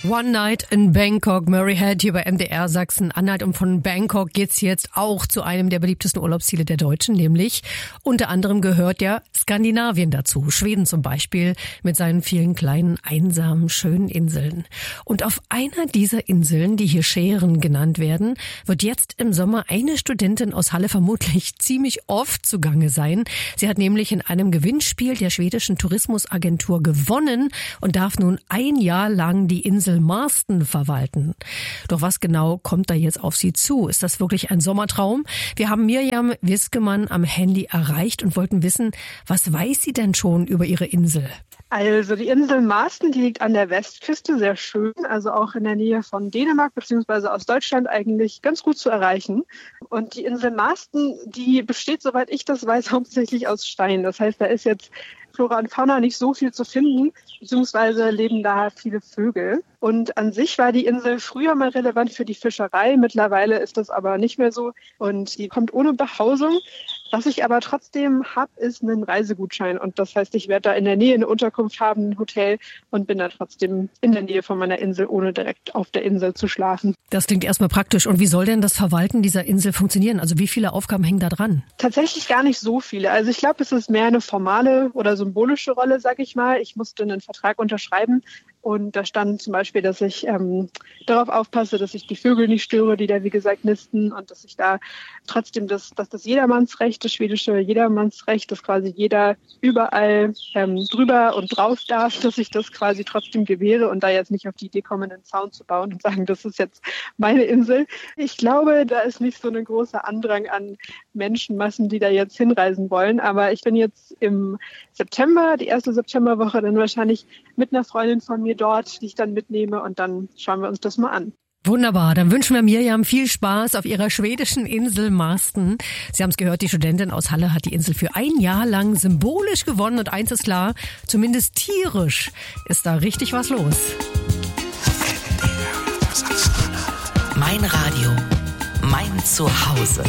One Night in Bangkok, Murray Head hier bei MDR Sachsen-Anhalt. Und von Bangkok geht's jetzt auch zu einem der beliebtesten Urlaubsziele der Deutschen, nämlich unter anderem gehört ja Skandinavien dazu. Schweden zum Beispiel mit seinen vielen kleinen, einsamen, schönen Inseln. Und auf einer dieser Inseln, die hier Schären genannt werden, wird jetzt im Sommer eine Studentin aus Halle vermutlich ziemlich oft zugange sein. Sie hat nämlich in einem Gewinnspiel der schwedischen Tourismusagentur gewonnen und darf nun ein Jahr lang die Insel Marsten verwalten. Doch was genau kommt da jetzt auf sie zu? Ist das wirklich ein Sommertraum? Wir haben Mirjam Wiskemann am Handy erreicht und wollten wissen, was weiß sie denn schon über ihre Insel? Also die Insel Marsten, die liegt an der Westküste, sehr schön, also auch in der Nähe von Dänemark bzw. aus Deutschland eigentlich ganz gut zu erreichen. Und die Insel Marsten, die besteht, soweit ich das weiß, hauptsächlich aus Stein. Das heißt, da ist jetzt Flora und Fauna nicht so viel zu finden, beziehungsweise leben da viele Vögel. Und an sich war die Insel früher mal relevant für die Fischerei. Mittlerweile ist das aber nicht mehr so und die kommt ohne Behausung. Was ich aber trotzdem habe, ist einen Reisegutschein. Und das heißt, ich werde da in der Nähe eine Unterkunft haben, ein Hotel und bin da trotzdem in der Nähe von meiner Insel, ohne direkt auf der Insel zu schlafen. Das klingt erstmal praktisch. Und wie soll denn das Verwalten dieser Insel funktionieren? Also wie viele Aufgaben hängen da dran? Tatsächlich gar nicht so viele. Also ich glaube, es ist mehr eine formale oder symbolische Rolle, sag ich mal. Ich musste einen Vertrag unterschreiben. Und da stand zum Beispiel, dass ich darauf aufpasse, dass ich die Vögel nicht störe, die da wie gesagt nisten und dass ich da trotzdem das Jedermannsrecht, das schwedische Jedermannsrecht, dass quasi jeder überall drüber und drauf darf, dass ich das quasi trotzdem gewähre und da jetzt nicht auf die Idee komme, einen Zaun zu bauen und sagen, das ist jetzt meine Insel. Ich glaube, da ist nicht so ein großer Andrang an Menschenmassen, die da jetzt hinreisen wollen. Aber ich bin jetzt im September, die erste Septemberwoche, dann wahrscheinlich mit einer Freundin von mir dort, die ich dann mitnehme und dann schauen wir uns das mal an. Wunderbar, dann wünschen wir Mirjam viel Spaß auf ihrer schwedischen Insel Marsten. Sie haben es gehört, die Studentin aus Halle hat die Insel für ein Jahr lang symbolisch gewonnen und eins ist klar, zumindest tierisch ist da richtig was los. Mein Radio, mein Zuhause.